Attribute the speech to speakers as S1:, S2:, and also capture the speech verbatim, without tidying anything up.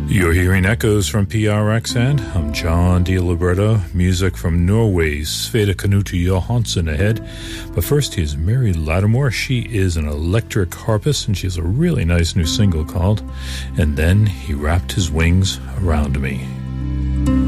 S1: You're hearing echoes from P R X and I'm John D. Libretto. Music from Norway's Sveda Knut Johansson ahead. But first, here's Mary Lattimore. She is an electric harpist, and she has a really nice new single called And Then He Wrapped His Wings Around Me.